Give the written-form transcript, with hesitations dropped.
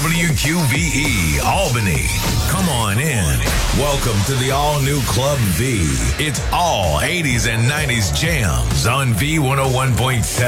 WQVE Albany. Come on in. Welcome to the all-new Club V. It's all 80s and 90s jams on V101.7.